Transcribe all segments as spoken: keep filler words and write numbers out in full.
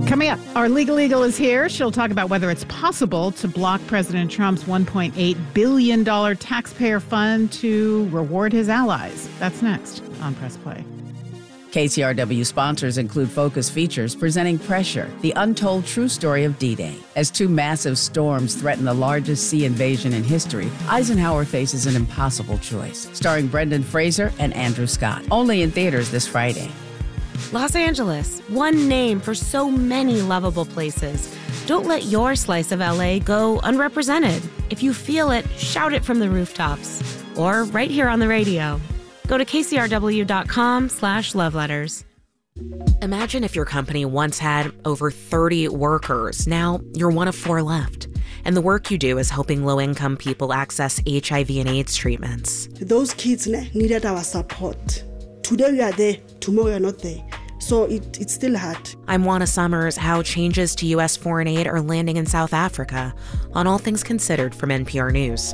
Coming up, our legal eagle is here. She'll talk about whether it's possible to block President Trump's one point eight billion dollars taxpayer fund to reward his allies. That's next on Press Play. K C R W sponsors include Focus Features presenting Pressure, the untold true story of D-Day. As two massive storms threaten the largest sea invasion in history, Eisenhower faces an impossible choice. Starring Brendan Fraser and Andrew Scott. Only in theaters this Friday. Los Angeles, one name for so many lovable places. Don't let your slice of L A go unrepresented. If you feel it, shout it from the rooftops. Or right here on the radio. Go to kcrw.com slash love letters. Imagine if your company once had over thirty workers. Now you're one of four left. And the work you do is helping low-income people access H I V and AIDS treatments. Those kids needed our support. Today we are there, tomorrow we are not there. So it, it's still hard. I'm Juana Summers. How changes to U S foreign aid are landing in South Africa on All Things Considered from N P R News.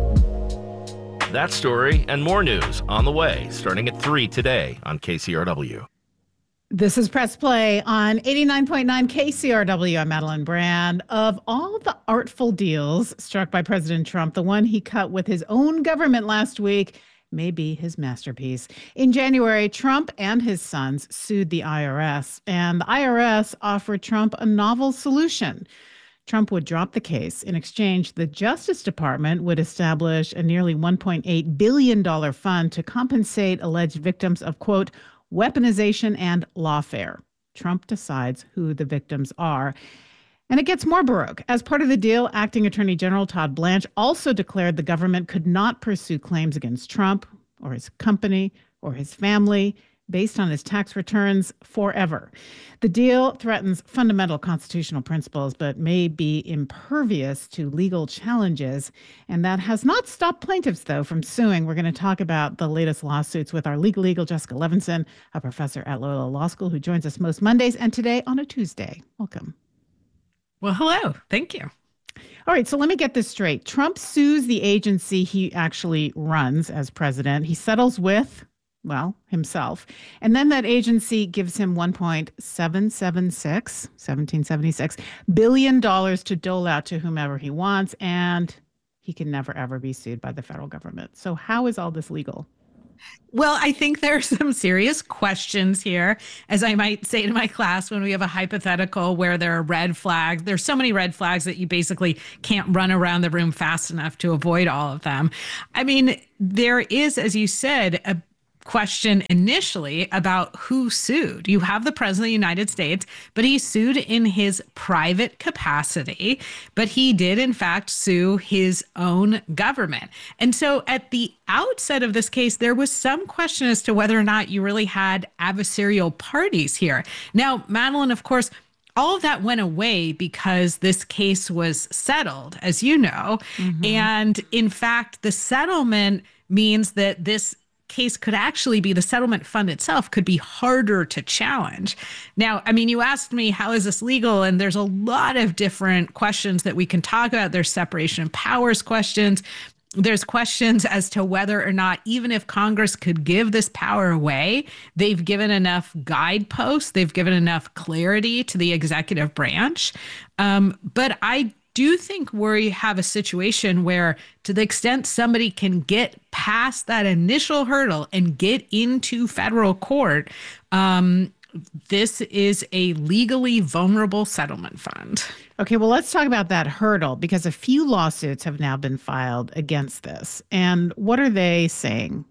That story and more news on the way, starting at three today on K C R W. This is Press Play on eighty-nine point nine K C R W. I'm Madeline Brand. Of all the artful deals struck by President Trump, the one he cut with his own government last week may be his masterpiece. In January, Trump and his sons sued the I R S, and the I R S offered Trump a novel solution. Trump would drop the case. In exchange, the Justice Department would establish a nearly one point eight billion dollars fund to compensate alleged victims of, quote, weaponization and lawfare. Trump decides who the victims are. And it gets more baroque. As part of the deal, Acting Attorney General Todd Blanche also declared the government could not pursue claims against Trump or his company or his family based on his tax returns forever. The deal threatens fundamental constitutional principles, but may be impervious to legal challenges. And that has not stopped plaintiffs, though, from suing. We're going to talk about the latest lawsuits with our legal eagle, Jessica Levinson, a professor at Loyola Law School, who joins us most Mondays and today on a Tuesday. Welcome. Well, hello. Thank you. All right, so let me get this straight. Trump sues the agency he actually runs as president. He settles with, well, himself. And then that agency gives him one point seven seven six, seventeen seventy-six billion dollars to dole out to whomever he wants, and he can never, ever be sued by the federal government. So how is all this legal? Well, I think there are some serious questions here, as I might say to my class when we have a hypothetical where there are red flags. There's so many red flags that you basically can't run around the room fast enough to avoid all of them. I mean, there is, as you said, a question initially about who sued. You have the president of the United States, but he sued in his private capacity, but he did in fact sue his own government. And so at the outset of this case, there was some question as to whether or not you really had adversarial parties here. Now, Madeline, of course, all of that went away because this case was settled, as you know. Mm-hmm. And in fact, the settlement means that this case could actually be, the settlement fund itself could be harder to challenge. Now, I mean, you asked me, how is this legal? And there's a lot of different questions that we can talk about. There's separation of powers questions. There's questions as to whether or not, even if Congress could give this power away, they've given enough guideposts, they've given enough clarity to the executive branch. Um, but I do think we have a situation where, to the extent somebody can get past that initial hurdle and get into federal court, um, this is a legally vulnerable settlement fund. Okay, well, let's talk about that hurdle, because a few lawsuits have now been filed against this. And what are they saying?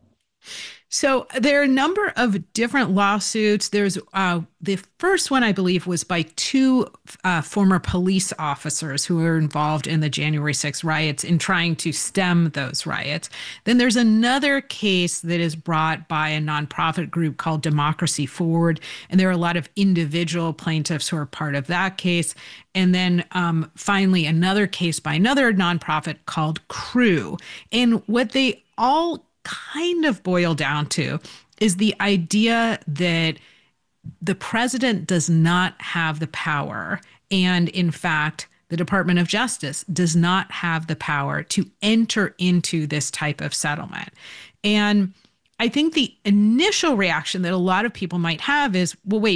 So there are a number of different lawsuits. There's uh, the first one, I believe, was by two uh, former police officers who were involved in the January sixth riots in trying to stem those riots. Then there's another case that is brought by a nonprofit group called Democracy Forward. And there are a lot of individual plaintiffs who are part of that case. And then um, finally, another case by another nonprofit called Crew. And what they all kind of boil down to is the idea that the president does not have the power. And in fact, the Department of Justice does not have the power to enter into this type of settlement. And I think the initial reaction that a lot of people might have is, well, wait,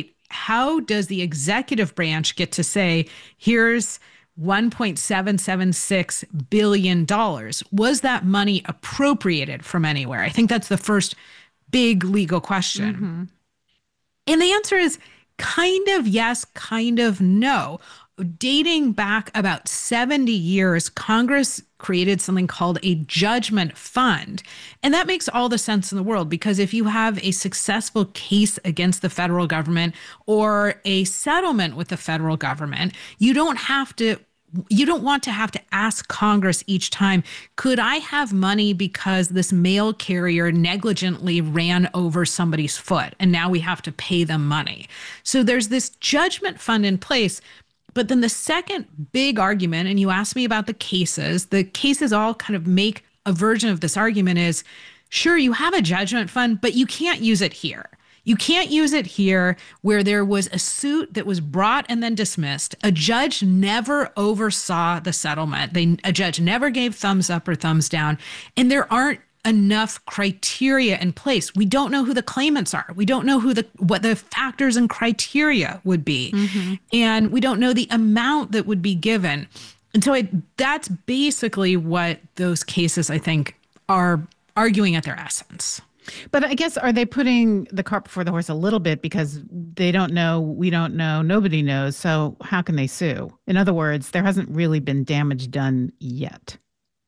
how does the executive branch get to say, here's one point seven seven six billion dollars? Was that money appropriated from anywhere? I think that's the first big legal question. Mm-hmm. And the answer is kind of yes, kind of no. Dating back about seventy years, Congress created something called a judgment fund. And that makes all the sense in the world, because if you have a successful case against the federal government or a settlement with the federal government, you don't have to You don't want to have to ask Congress each time, could I have money because this mail carrier negligently ran over somebody's foot and now we have to pay them money? So there's this judgment fund in place. But then the second big argument, and you asked me about the cases, the cases all kind of make a version of this argument is, sure, you have a judgment fund, but you can't use it here. You can't use it here where there was a suit that was brought and then dismissed. A judge never oversaw the settlement. They, a judge never gave thumbs up or thumbs down. And there aren't enough criteria in place. We don't know who the claimants are. We don't know who the what the factors and criteria would be. Mm-hmm. And we don't know the amount that would be given. And so it, that's basically what those cases, I think, are arguing at their essence. But I guess, are they putting the cart before the horse a little bit because they don't know, we don't know, nobody knows, so how can they sue? In other words, there hasn't really been damage done yet.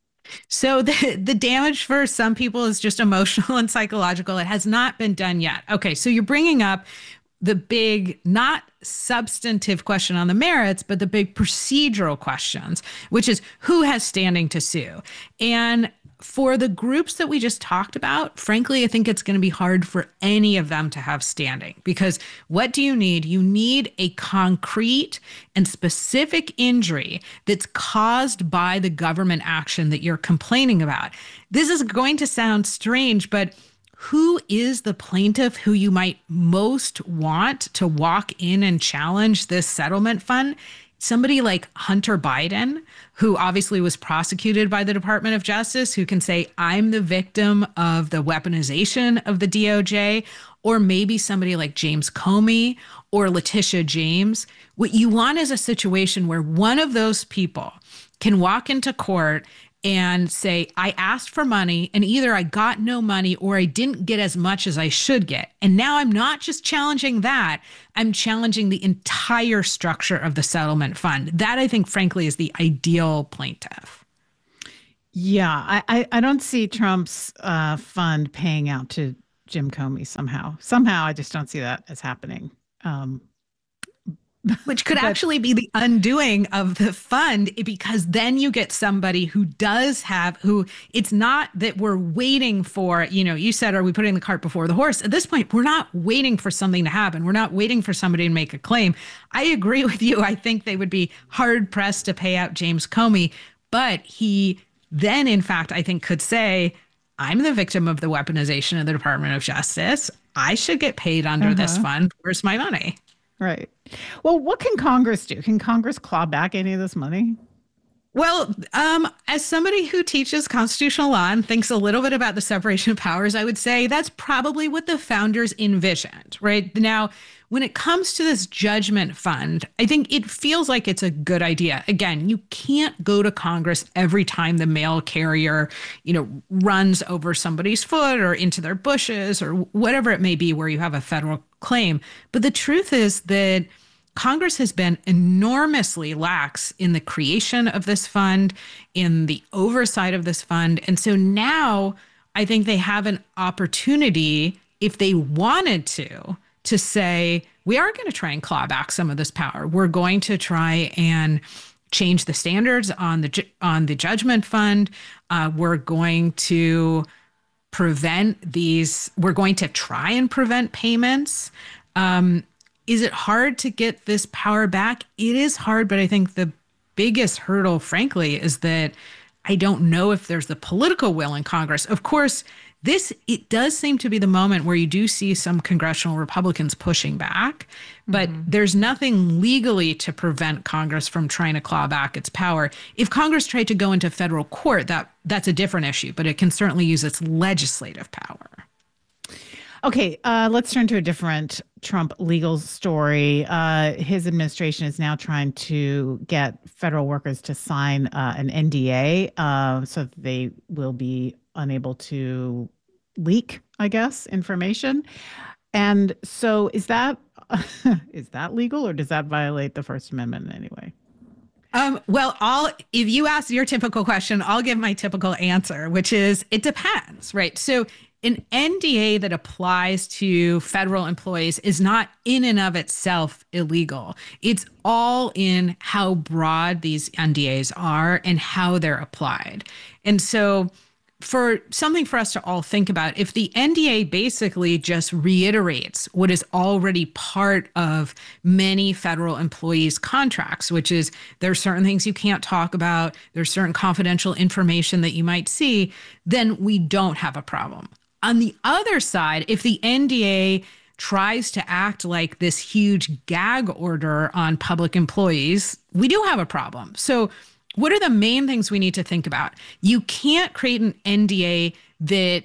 So the, the damage for some people is just emotional and psychological. It has not been done yet. Okay, so you're bringing up the big, not substantive question on the merits, but the big procedural questions, which is who has standing to sue? And for the groups that we just talked about, frankly, I think it's going to be hard for any of them to have standing, because what do you need? You need a concrete and specific injury that's caused by the government action that you're complaining about. This is going to sound strange, but who is the plaintiff who you might most want to walk in and challenge this settlement fund? Somebody like Hunter Biden, who obviously was prosecuted by the Department of Justice, who can say, I'm the victim of the weaponization of the D O J, or maybe somebody like James Comey or Letitia James. What you want is a situation where one of those people can walk into court and say, I asked for money and either I got no money or I didn't get as much as I should get. And now I'm not just challenging that, I'm challenging the entire structure of the settlement fund. That, I think, frankly, is the ideal plaintiff. Yeah, I, I, I don't see Trump's uh, fund paying out to Jim Comey somehow. Somehow, I just don't see that as happening. Um, Which could actually be the undoing of the fund, because then you get somebody who does have, who it's not that we're waiting for, you know, you said, are we putting the cart before the horse? At this point, we're not waiting for something to happen. We're not waiting for somebody to make a claim. I agree with you. I think they would be hard pressed to pay out James Comey, but he then, in fact, I think could say, I'm the victim of the weaponization of the Department of Justice. I should get paid under uh-huh. this fund. Where's my money? Right. Well, what can Congress do? Can Congress claw back any of this money? Well, um, as somebody who teaches constitutional law and thinks a little bit about the separation of powers, I would say that's probably what the founders envisioned, right? Now, when it comes to this judgment fund, I think it feels like it's a good idea. Again, you can't go to Congress every time the mail carrier, you know, runs over somebody's foot or into their bushes or whatever it may be where you have a federal claim. But the truth is that Congress has been enormously lax in the creation of this fund, in the oversight of this fund. And so now I think they have an opportunity, if they wanted to, to say, we are going to try and claw back some of this power. We're going to try and change the standards on the on the judgment fund. Uh, we're going to prevent these. We're going to try and prevent payments. Um, Is it hard to get this power back? It is hard, but I think the biggest hurdle, frankly, is that I don't know if there's the political will in Congress. Of course, this, it does seem to be the moment where you do see some congressional Republicans pushing back, but mm-hmm. there's nothing legally to prevent Congress from trying to claw back its power. If Congress tried to go into federal court, that that's a different issue, but it can certainly use its legislative power. Okay, uh, let's turn to a different Trump legal story. Uh, his administration is now trying to get federal workers to sign uh, an N D A uh, so that they will be unable to leak, I guess, information. And so is that is that legal, or does that violate the First Amendment in any way? Um, well, I'll, if you ask your typical question, I'll give my typical answer, which is it depends, right? So an N D A that applies to federal employees is not in and of itself illegal. It's all in how broad these N D As are and how they're applied. And so for something for us to all think about, if the N D A basically just reiterates what is already part of many federal employees' contracts, which is there's certain things you can't talk about, there's certain confidential information that you might see, then we don't have a problem. On the other side, if the N D A tries to act like this huge gag order on public employees, we do have a problem. So what are the main things we need to think about? You can't create an N D A that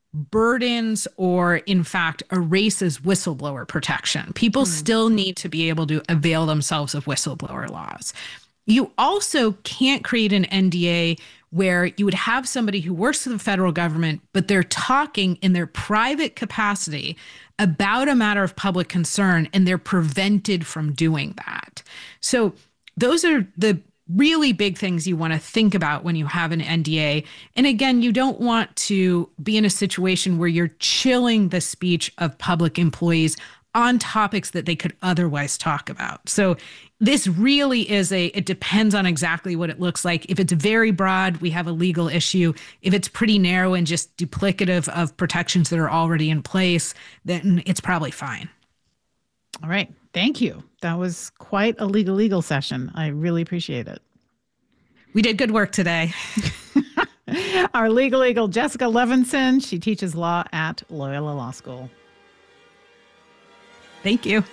burdens or, in fact, erases whistleblower protection. People mm. still need to be able to avail themselves of whistleblower laws. You also can't create an N D A where you would have somebody who works for the federal government, but they're talking in their private capacity about a matter of public concern, and they're prevented from doing that. So those are the really big things you want to think about when you have an N D A. And again, you don't want to be in a situation where you're chilling the speech of public employees on topics that they could otherwise talk about. So this really is a, it depends on exactly what it looks like. If it's very broad, we have a legal issue. If it's pretty narrow and just duplicative of protections that are already in place, then it's probably fine. All right. Thank you. That was quite a legal legal session. I really appreciate it. We did good work today. Our legal eagle, Jessica Levinson. She teaches law at Loyola Law School. Thank you.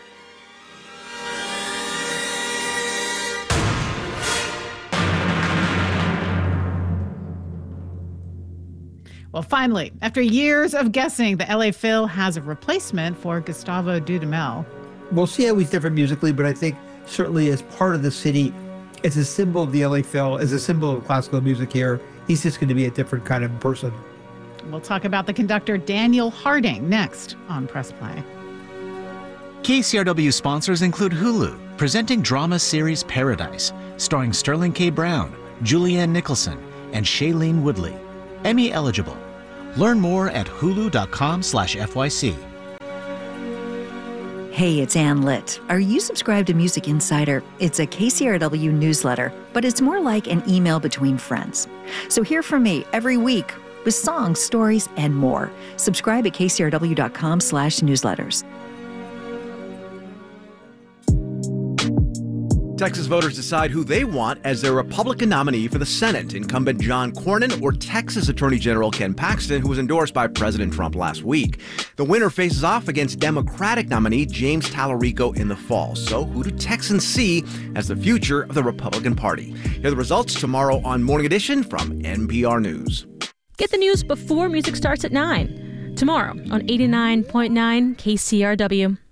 Well, finally, after years of guessing, the L A Phil has a replacement for Gustavo Dudamel. We'll see how he's different musically, but I think certainly as part of the city, as a symbol of the L A Phil, as a symbol of classical music here, he's just going to be a different kind of person. We'll talk about the conductor Daniel Harding next on Press Play. K C R W sponsors include Hulu, presenting drama series Paradise, starring Sterling K. Brown, Julianne Nicholson, and Shailene Woodley. Emmy eligible. Learn more at hulu.com slash FYC. Hey, it's Ann Litt. Are you subscribed to Music Insider? It's a K C R W newsletter, but it's more like an email between friends. So hear from me every week with songs, stories, and more. Subscribe at kcrw.com slash newsletters. Texas voters decide who they want as their Republican nominee for the Senate, incumbent John Cornyn or Texas Attorney General Ken Paxton, who was endorsed by President Trump last week. The winner faces off against Democratic nominee James Tallarico in the fall. So who do Texans see as the future of the Republican Party? Hear the results tomorrow on Morning Edition from N P R News. Get the news before music starts at nine. Tomorrow on eighty-nine point nine K C R W.